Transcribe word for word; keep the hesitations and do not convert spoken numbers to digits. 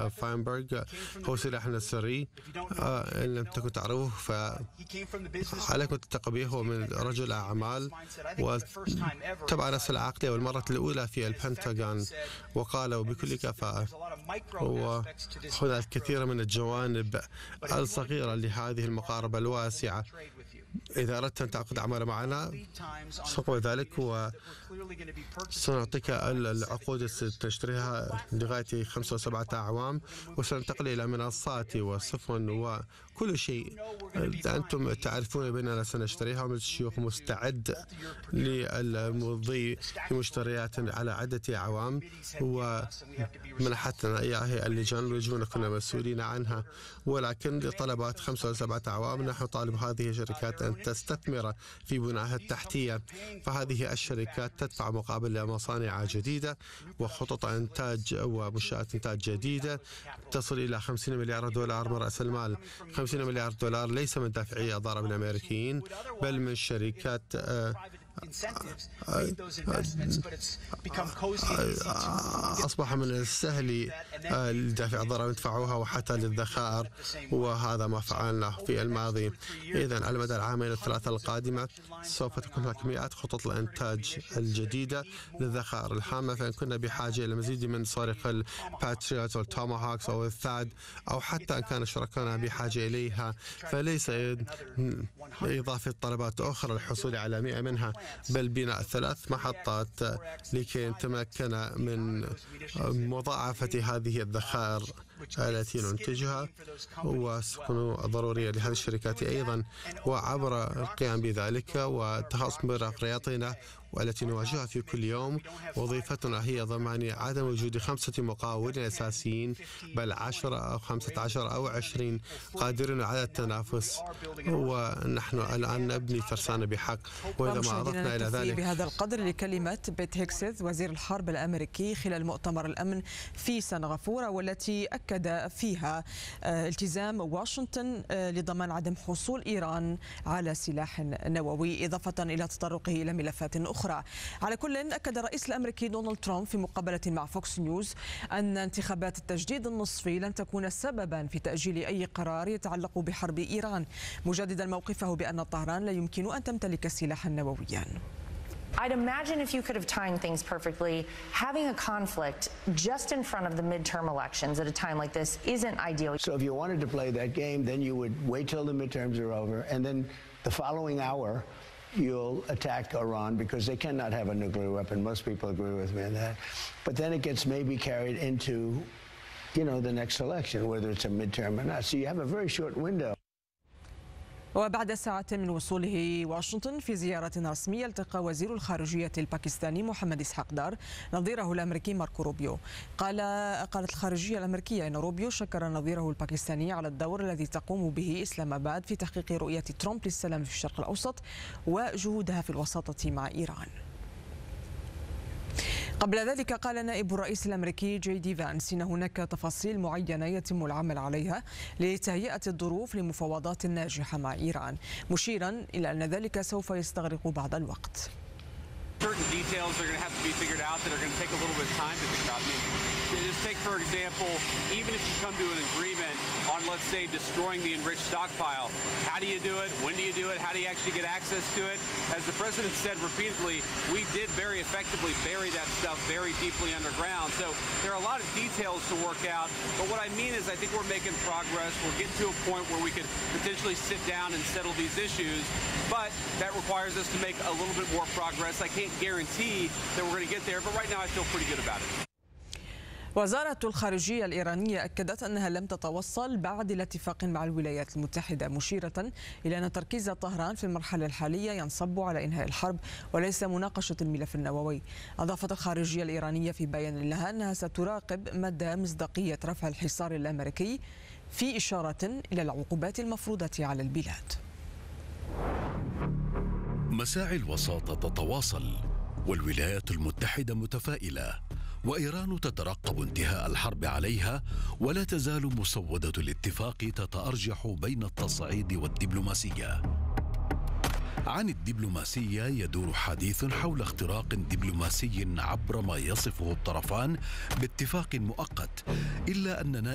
فاينبرغ هو سلاحنا السري. إن لم تكن تعرفوه فعليكم التثقف به. هو من رجل أعمال وتبع نفس العقلية والمرة الأولى في البنتاغون، وقالوا بكل كفاءة وهناك الكثير من الجوانب الصغيرة لهذه المقاربة الواسعة. إذا أردت أن تعقد عمل معنا سنقوم ذلك، وسنعطيك العقود تشتريها لغاية خمسة وسبعة أعوام، وسننتقل إلى منصات وسفن وكل شيء أنتم تعرفون بأننا سنشتريها. ومن الشيوخ مستعد للمضي في مشتريات على عدة أعوام، ومنحتنا إياها اللجان ويجب أن نكون مسؤولين عنها، ولكن لطلبات خمسة وسبعة أعوام نحن نطالب هذه الشركات أن تستثمر في بناها التحتية. فهذه الشركات تدفع مقابل مصانع جديدة وخطط إنتاج ومنشآت إنتاج جديدة تصل إلى خمسين مليار دولار من رأس المال. خمسين مليار دولار ليس من دافعي الضرائب الأمريكيين بل من شركات أصبح من السهل لدافع الضرائب يدفعوها وحتى للذخائر، وهذا ما فعلناه في الماضي. إذن على مدى العامين الثلاثة القادمة سوف تكون هناك مئات خطط الإنتاج الجديدة للذخائر الهامة، فإن كنا بحاجة إلى مزيد من صواريخ الباتريوت والتوماهوكس أو الثاد، أو حتى أن كان شركائنا بحاجة إليها، فليس إضافة طلبات أخرى للحصول على مئة منها، بل بناء ثلاث محطات لكي نتمكن من مضاعفة هذه الذخائر التي ننتجها، وستكون ضرورية لهذه الشركات أيضا. وعبر القيام بذلك والتخلص من رياضينا والتي نواجهها في كل يوم، وظيفتنا هي ضمان عدم وجود خمسة مقاولين أساسيين بل عشرة أو خمسة عشر أو عشرين قادرين على التنافس، ونحن الآن نبني ترسانة بحق. وإذا ما أضفنا إلى ذلك بهذا القدر لكلمة بيت هيكسث وزير الحرب الأمريكي خلال مؤتمر الأمن في سنغافورة، والتي أكد فيها التزام واشنطن لضمان عدم حصول إيران على سلاح نووي، إضافة إلى تطرقه إلى ملفات أخرى. على كل، أكد الرئيس الأمريكي دونالد ترامب في مقابلة مع فوكس نيوز أن انتخابات التجديد النصفي لن تكون سببا في تأجيل أي قرار يتعلق بحرب إيران، مجددا موقفه بأن طهران لا يمكن أن تمتلك سلاحا نوويا. I'd imagine if you could have timed things perfectly, having a conflict just in front of the midterm elections at a time like this isn't ideal. So if you wanted to play that game, then you would wait till the midterms are over, and then the following hour you'll attack Iran because they cannot have a nuclear weapon. Most people agree with me on that. But then it gets maybe carried into, you know, the next election, whether it's a midterm or not. So you have a very short window. وبعد ساعة من وصوله واشنطن في زيارة رسمية، التقى وزير الخارجية الباكستاني محمد إسحاق دار نظيره الأمريكي ماركو روبيو. قال قالت الخارجية الأمريكية أن روبيو شكر نظيره الباكستاني على الدور الذي تقوم به إسلام آباد في تحقيق رؤية ترامب للسلام في الشرق الأوسط وجهودها في الوساطة مع إيران. قبل ذلك قال نائب الرئيس الأمريكي جي دي فانس إن هناك تفاصيل معينة يتم العمل عليها لتهيئة الظروف لمفاوضات ناجحة مع إيران، مشيرا إلى أن ذلك سوف يستغرق بعض الوقت. Certain details are going to have to be figured out that are going to take a little bit of time to figure out. I mean, just take, for example, even if you come to an agreement on, let's say, destroying the enriched stockpile, how do you do it? When do you do it? How do you actually get access to it? As the president said repeatedly, we did very effectively bury that stuff very deeply underground. So there are a lot of details to work out. But what I mean is I think we're making progress. We're getting to a point where we could potentially sit down and settle these issues. But that requires us to make a little bit more progress. I can't guarantee that we're going to get there, but right now I feel pretty good about it. وزارة الخارجية الإيرانية أكدت أنها لم تتوصل بعد إلى اتفاق مع الولايات المتحدة، مشيرة إلى أن تركيز طهران في المرحلة الحالية ينصب على إنهاء الحرب وليس مناقشة الملف النووي. أضافت الخارجية الإيرانية في بيان لها أنها ستراقب مدى مصداقية رفع الحصار الأمريكي، في إشارة إلى العقوبات المفروضة على البلاد. مساعي الوساطة تتواصل، والولايات المتحدة متفائلة، وإيران تترقب انتهاء الحرب عليها، ولا تزال مسودة الاتفاق تتأرجح بين التصعيد والدبلوماسية. عن الدبلوماسية يدور حديث حول اختراق دبلوماسي عبر ما يصفه الطرفان باتفاق مؤقت، إلا أننا